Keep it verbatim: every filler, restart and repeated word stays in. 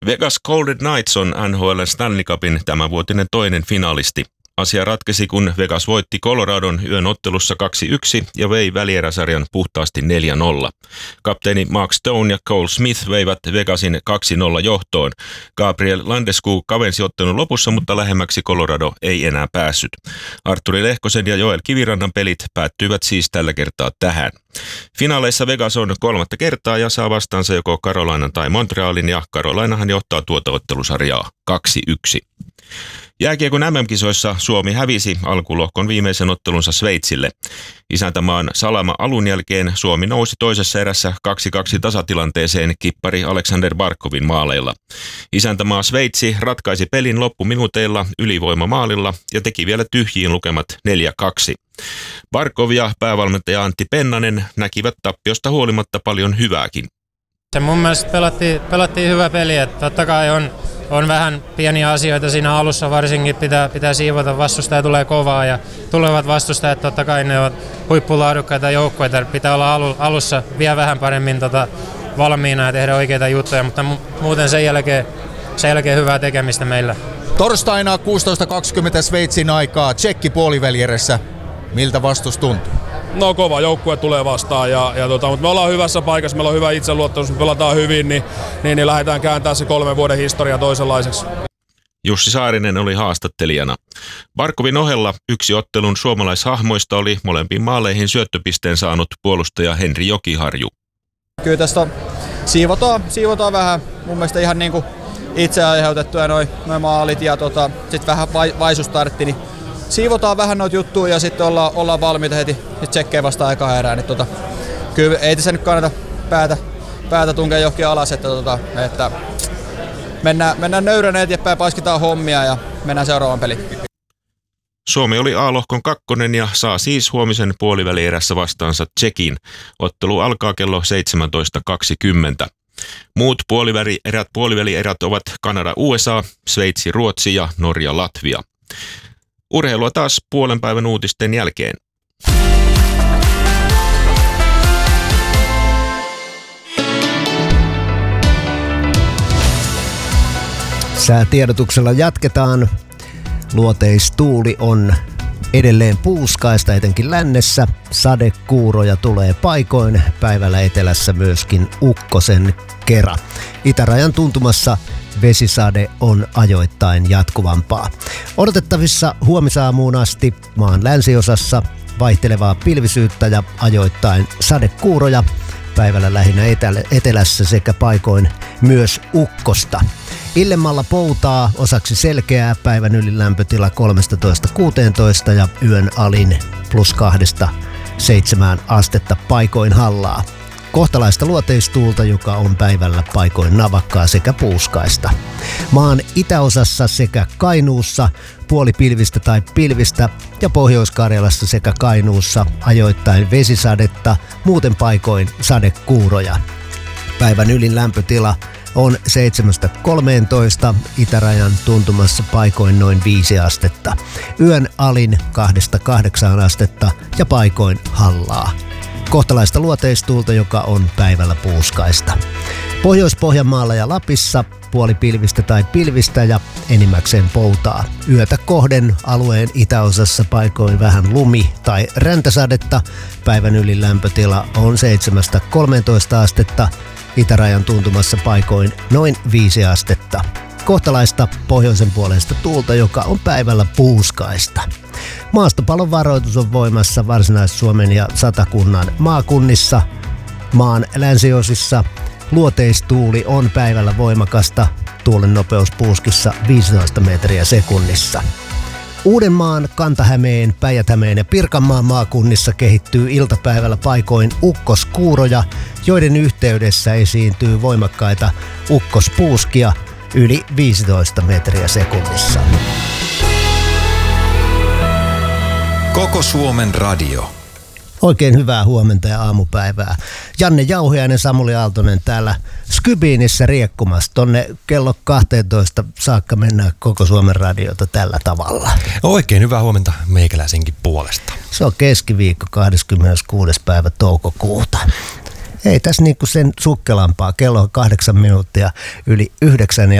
Vegas Golden Knights on N H L Stanley Cupin tämänvuotinen toinen finalisti. Asia ratkesi, kun Vegas voitti Coloradon yön ottelussa kaksi yksi ja vei välieräsarjan puhtaasti neljä nolla. Kapteeni Mark Stone ja Cole Smith veivät Vegasin kaksi nolla johtoon. Gabriel Landeskog kavensi ottelun lopussa, mutta lähemmäksi Colorado ei enää päässyt. Artturi Lehkosen ja Joel Kivirannan pelit päättyivät siis tällä kertaa tähän. Finaaleissa Vegas on kolmatta kertaa ja saa vastaansa joko Carolinan tai Montrealin, ja Carolinahan johtaa tuota ottelusarjaa kaksi yksi. Jääkiekon M M-kisoissa Suomi hävisi alkulohkon viimeisen ottelunsa Sveitsille. Isäntämaan salama alun jälkeen Suomi nousi toisessa erässä kaksi kaksi tasatilanteeseen kippari Aleksander Barkovin maaleilla. Isäntämaa Sveitsi ratkaisi pelin loppuminuuteilla ylivoimamaalilla ja teki vielä tyhjiin lukemat neljä kaksi. Barkov ja päävalmentaja Antti Pennanen näkivät tappiosta huolimatta paljon hyvääkin. Se mun mielestä pelattiin, pelattiin hyvä peli, että totta kai on On vähän pieniä asioita siinä alussa, varsinkin pitää, pitää siivota, vastustaja tulee kovaa ja tulevat vastustajat, totta kai ne ovat huippulaadukkaita joukkoita, pitää olla alu, alussa vielä vähän paremmin tota, valmiina ja tehdä oikeita juttuja, mutta mu- muuten sen jälkeen, sen jälkeen hyvää tekemistä meillä. Torstaina kuusitoista kaksikymmentä Sveitsin aikaa, Tsekki puolivälierässä. Miltä vastus tuntuu? No kova joukkue tulee vastaan, ja, ja tota, mutta me ollaan hyvässä paikassa, meillä on hyvä itseluottamus, me pelataan hyvin, niin, niin, niin lähdetään kääntämään se kolmen vuoden historia toisenlaiseksi. Jussi Saarinen oli haastattelijana. Barkovin ohella yksi ottelun suomalaishahmoista oli molempiin maaleihin syöttöpisteen saanut puolustaja Henri Jokiharju. Kyllä tästä siivotaan, siivotaan vähän, mun mielestä ihan niin kuin itse aiheutettuja noin noi maalit ja tota, sitten vähän vai, vaisustartti, niin siivotaan vähän noita juttuja ja sitten ollaan, ollaan valmiita heti tsekkejä vastaan ekaan erään. Niin tota, kyllä ei tässä nyt kannata päätä, päätä tunkea johonkin alas, että, tota, että mennään, mennään nöyränä eteenpäin, paiskitaan hommia ja mennään seuraavaan peliin. Suomi oli A-lohkon kakkonen ja saa siis huomisen puolivälierässä vastaansa Tsekin. Ottelu alkaa kello seitsemäntoista kaksikymmentä. Muut puolivälierät, puolivälierät ovat Kanada U S A, Sveitsi Ruotsi ja Norja Latvia. Urheilua taas puolen päivän uutisten jälkeen. Säätiedotuksella jatketaan. Luoteistuuli on edelleen puuskaista, etenkin lännessä. Sadekuuroja tulee paikoin, päivällä etelässä myöskin ukkosen kera. Itärajan tuntumassa vesisade on ajoittain jatkuvampaa. Odotettavissa huomisaamuun asti maan länsiosassa vaihtelevaa pilvisyyttä ja ajoittain sadekuuroja. Päivällä lähinnä etelässä sekä paikoin myös ukkosta. Illemmalla poutaa, osaksi selkeää, päivän ylin lämpötila kolmetoista kuusitoista ja yön alin plus kahdesta seitsemään astetta paikoin hallaa. Kohtalaista luoteistuulta, joka on päivällä paikoin navakkaa sekä puuskaista. Maan itäosassa sekä Kainuussa puolipilvistä tai pilvistä ja Pohjois-Karjalassa sekä Kainuussa ajoittain vesisadetta, muuten paikoin sadekuuroja. Päivän ylin lämpötila on seitsemästä kolmeentoista, itärajan tuntumassa paikoin noin viisi astetta. Yön alin kahdesta kahdeksaan astetta ja paikoin hallaa. Kohtalaista luoteistuulta, joka on päivällä puuskaista. Pohjois-Pohjanmaalla ja Lapissa puolipilvistä tai pilvistä ja enimmäkseen poutaa. Yötä kohden alueen itäosassa paikoin vähän lumi- tai räntäsadetta. Päivän ylin lämpötila on seitsemästä kolmeentoista astetta. Itärajan tuntumassa paikoin noin viisi astetta. Kohtalaista pohjoisen puoleista tuulta, joka on päivällä puuskaista. Maastopalon varoitus on voimassa Varsinais-Suomen ja Satakunnan maakunnissa. Maan länsiosissa luoteistuuli on päivällä voimakasta. Tuulen nopeus puuskissa viisitoista metriä sekunnissa. Uudenmaan, Kanta-Hämeen, Päijät-Hämeen ja Pirkanmaan maakunnissa kehittyy iltapäivällä paikoin ukkoskuuroja, joiden yhteydessä esiintyy voimakkaita ukkospuuskia yli viisitoista metriä sekunnissa. Koko Suomen radio. Oikein hyvää huomenta ja aamupäivää. Janne Jauhiainen, Samuli Aaltonen täällä Skybiinissä riekkumassa. Tonne kello kaksitoista saakka mennään Koko Suomen radiota tällä tavalla. Oikein hyvää huomenta meikäläisenkin puolesta. Se on keskiviikko kahdeskymmeneskuudes päivä toukokuuta. Ei tässä niinku sen sukkelampaa. Kello on kahdeksan minuuttia yli yhdeksän ja